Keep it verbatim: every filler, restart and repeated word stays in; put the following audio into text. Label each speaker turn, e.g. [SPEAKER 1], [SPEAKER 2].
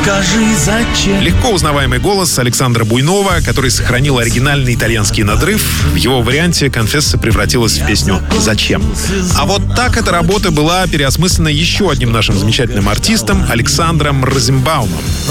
[SPEAKER 1] скажи, зачем?
[SPEAKER 2] Легко узнаваемый голос Александра Буйнова, который сохранил оригинальный итальянский надрыв. В его варианте «Конфесса» превратилась в песню «Зачем?». А вот так эта работа была переосмыслена еще одним нашим замечательным артистом Александром Розенбаумом.